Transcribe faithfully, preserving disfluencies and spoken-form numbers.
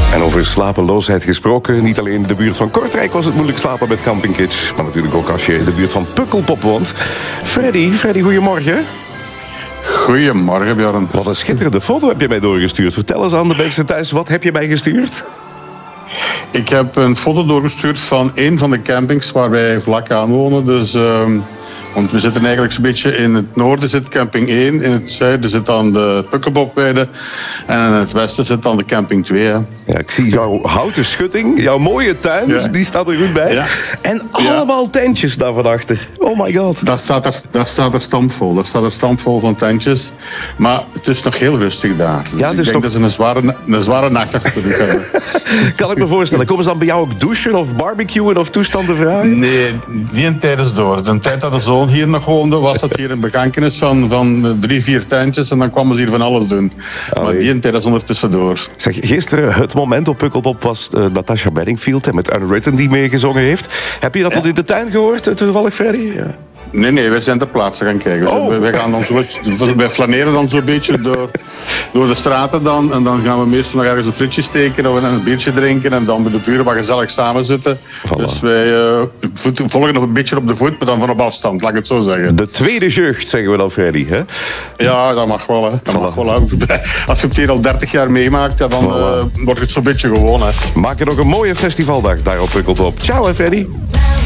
En over slapeloosheid gesproken, niet alleen in de buurt van Kortrijk was het moeilijk slapen met Camping Kitsch, maar natuurlijk ook als je in de buurt van Pukkelpop woont. Freddy, Freddy, goedemorgen. Goedemorgen, Björn. Wat een schitterende foto heb je mij doorgestuurd. Vertel eens aan de mensen thuis, wat heb je mij gestuurd? Ik heb een foto doorgestuurd van een van de campings waar wij vlak aan wonen. Dus, uh, want we zitten eigenlijk zo'n beetje in het noorden zit camping één, in het zuiden zit dan de Pukkelpopweide en in het westen zit dan de camping twee. Hè. Ja, ik zie jouw houten schutting, jouw mooie tuin, ja. Die staat er goed bij. Ja. En allemaal ja. tentjes daar van achter. Oh my god. Dat staat er, dat staat er stampvol. Dat staat er stampvol van tentjes. Maar het is nog heel rustig daar. Dus ja, ik denk nog... dat ze een zware, een zware nacht achter de rug hebben. Kan ik me voorstellen. Komen ze dan bij jou ook douchen of barbecuen of toestanden vragen? Nee, die tijd is door. De tijd dat de zoon hier nog woonde, was dat hier een begankenis van, van drie, vier tentjes en dan kwamen ze hier van alles doen. Allee. Maar die tijd is ondertussen door. Zeg, gisteren het moment op Pukkelpop was uh, Natasha Bedingfield met Unwritten die meegezongen heeft. Heb je dat ja. tot in de tuin gehoord, toevallig, Freddy? Ja. Nee, nee, wij zijn ter plaatse gaan kijken. Oh. Dus wij, gaan dan zo, wij flaneren dan zo'n beetje door, door de straten dan. En dan gaan we meestal nog ergens een frietje steken of een biertje drinken. En dan met de buren wat gezellig samen zitten. Voilà. Dus wij uh, volgen nog een beetje op de voet, maar dan van op afstand, laat ik het zo zeggen. De tweede jeugd, zeggen we dan, Freddy, hè? Ja, dat mag wel, hè. Dat voilà. mag wel, hè. Als je het hier al dertig jaar meemaakt, ja, dan voilà. uh, wordt het zo'n beetje gewoon, hè. Maak er nog een mooie festivaldag daar op Pukkelpop. Ciao, hè, Freddy.